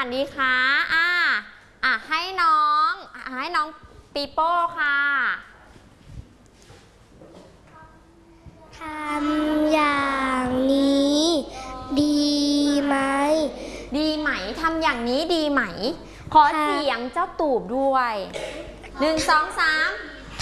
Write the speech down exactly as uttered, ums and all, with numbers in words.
ดีคะอ่าอ่ะให้น้องให้น้องปีโป้ค่ะทำอย่างนี้ดีไหมดีไหมทำอย่างนี้ดีไหมขอเสียงเจ้าตูบด้วยหนึ่งสองสาม